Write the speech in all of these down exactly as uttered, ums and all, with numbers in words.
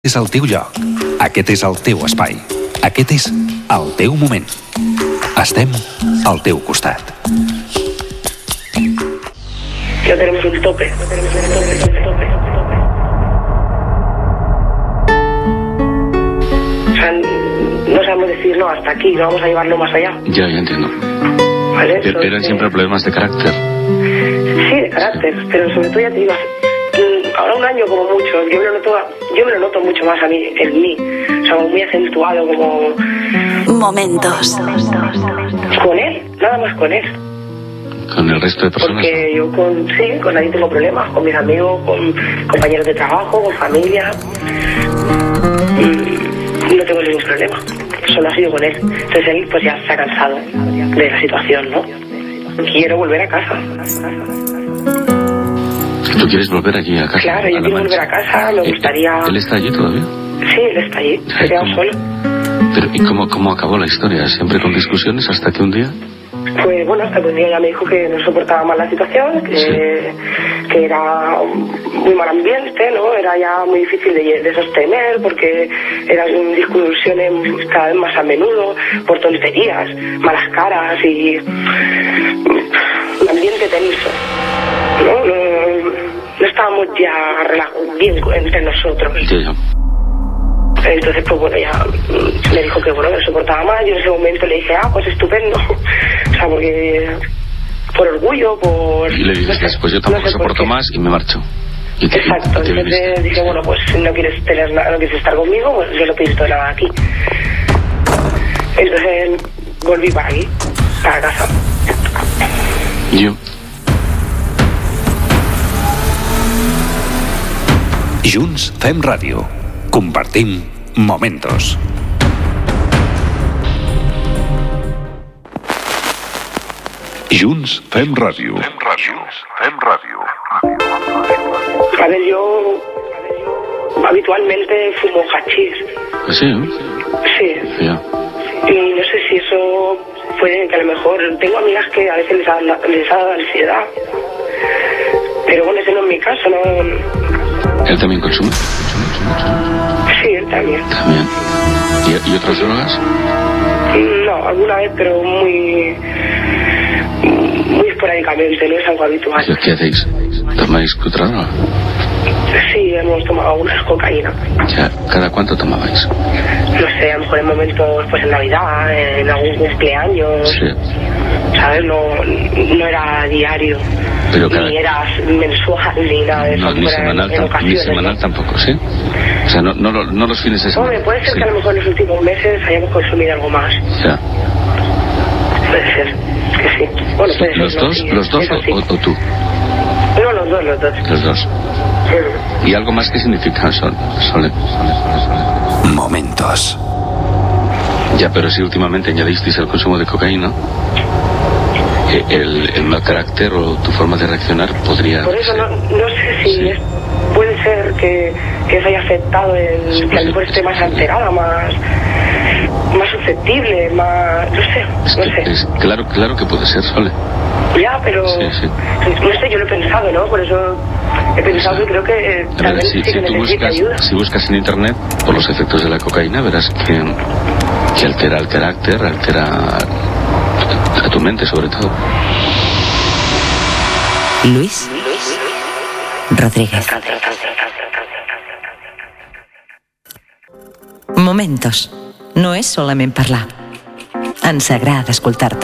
és el teu lloc. Aquest és el teu espai. Aquest és el teu moment. Estem al teu costat. Ya tenemos un tope. Ya tenemos un tope, un tope. O sea, no sabemos decir, no, hasta aquí, no vamos a llevarlo más allá. Ya, ya entiendo. ¿Vale? Pero Entonces, eran siempre problemas de carácter. Sí, de carácter, pero sobre todo ya te digo, ahora un año como mucho, yo me lo noto, yo me lo noto mucho más a mí, en mí, o sea, muy acentuado, como... Momentos. Con él, nada más con él. ¿Con el resto de personas? Porque yo con, sí, con nadie tengo problemas, con mis amigos, con compañeros de trabajo, con familia, mm, no tengo ningún problema, solo ha sido con él. Entonces él pues ya se ha cansado de la situación, ¿no? Quiero volver a casa. ¿Tú quieres volver allí a casa? Claro, yo quiero volver a casa, me gustaría... ¿Él está allí todavía? Sí, él está allí, se ha quedado solo. Pero, ¿y cómo, cómo acabó la historia? ¿Siempre con discusiones hasta que un día...? Pues bueno, hasta que un día ya me dijo que no soportaba más la situación, que, sí. que era muy mal ambiente, ¿no? Era ya muy difícil de, de sostener porque eran discusiones cada vez más a menudo por tonterías, malas caras y un ambiente tenso, ¿no? No, no estábamos ya bien entre nosotros. Sí, yo. Entonces, pues bueno, ya me dijo que bueno, que no soportaba más. Yo en ese momento le dije, ah, pues estupendo. O sea, porque por orgullo, por... Y le dices, no sé, pues yo tampoco no sé soporto más y me marcho. ¿Y te, Exacto, y te entonces dije, bueno, pues si no quieres tener nada, no quieres estar conmigo, pues yo no pinto nada aquí. Entonces volví para aquí, para casa. Yo. Junts fem ràdio. Compartim momentos. Junts fem ràdio. Fem ràdio. Fem ràdio. A ver, yo habitualmente fumo hachís. ¿Sí? ¿Eh? Sí. Ya. Y no sé si eso puede que a lo mejor... Tengo amigas que a veces les ha, les ha dado ansiedad. Pero bueno, ese no es mi caso, ¿no? ¿Él también consume? ¿Consume, consume, consume? Sí, él también. También. ¿Y, y otras drogas? No, alguna vez, pero muy... muy esporádicamente, no es algo habitual. ¿Y qué hacéis? ¿Tomáis otra droga? Sí, hemos tomado algunas cocaína. Ya, ¿cada cuánto tomabais? No sé, a lo mejor en momentos, pues en Navidad, en algún cumpleaños. Sí. ¿Sabes? No, no era diario. Pero cada... Ni era mensual, ni nada de eso. No, ni semanal, en, en ni semanal ¿no? Tampoco, ¿sí? O sea, no, no, no los fines de semana. Hombre, puede ser sí. Que a lo mejor en los últimos meses hayamos consumido algo más. Ya. Puede ser, que sí. Bueno, puede ¿Los ser, dos, sí, los dos o, o, o tú? No, los dos, los dos. Los dos. Sí. ¿Y algo más que significa Sol? Sole? Momentos. Ya, pero si últimamente añadisteis el consumo de cocaína, el, el mal carácter o tu forma de reaccionar podría... Por eso no, no sé si sí. es, puede ser que, que eso haya afectado, el, sí, que a lo mejor esté más alterada, más, más susceptible, más... no sé, es no que, sé. Es, claro, claro que puede ser, Sole. Ya, pero... Sí, sí. No sé, yo lo he pensado, ¿no? Por eso he pensado sí. que creo que tal vez si, sí si que tú necesita buscas, ayuda. Si buscas en internet por los efectos de la cocaína, verás que, que altera el carácter, altera a tu mente sobre todo. Luis Rodríguez. Momentos. No és solament parlar. Ens agrada escoltar-te.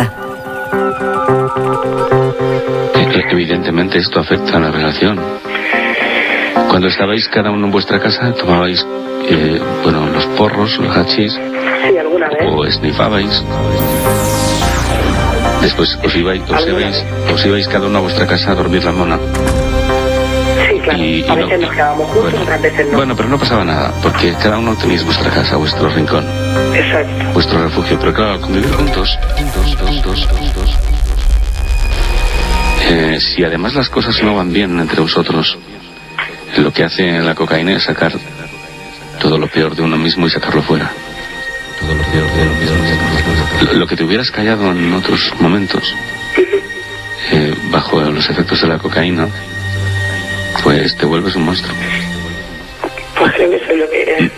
Evidentemente esto afecta a la relación. Cuando estabais cada uno en vuestra casa, tomabais, eh, bueno, los porros, los hachís. Sí, alguna vez. O snifabais. Después os ibais, os ibais, os ibais cada uno a vuestra casa a dormir la mona. Sí, claro. Y, y a veces no, nos quedábamos juntos, bueno, otras veces no. Bueno, pero no pasaba nada, porque cada uno teníais vuestra casa, vuestro rincón. Exacto. Vuestro refugio. Pero claro, al convivir juntos, dos, dos, dos, dos, dos. Eh, si además las cosas no van bien entre vosotros, lo que hace la cocaína es sacar todo lo peor de uno mismo y sacarlo fuera. Todo lo peor de uno mismo y sacarlo fuera. Lo, lo que te hubieras callado en otros momentos, eh, bajo los efectos de la cocaína, pues te vuelves un monstruo. creo que soy lo que